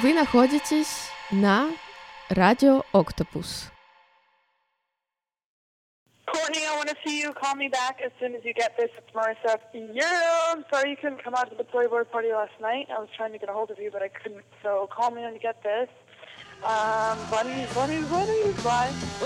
Вы находитесь на Радио Октопус. Courtney, I want to see you. Call me back as soon as you get this. It's Marissa. Yeah, I'm sorry you couldn't come out to the Playboy party last night. I was trying to get a hold of you, but I couldn't. So call me when you get this. Bunnies, bye.